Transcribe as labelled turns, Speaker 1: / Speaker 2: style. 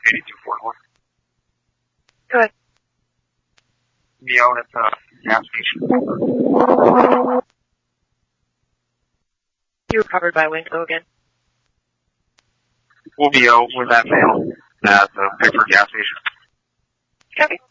Speaker 1: 8241.
Speaker 2: Go ahead.
Speaker 1: Neo at the gas station.
Speaker 2: You were covered by wind. Go again.
Speaker 1: We'll be out with that male at the Pickford gas station.
Speaker 2: Copy.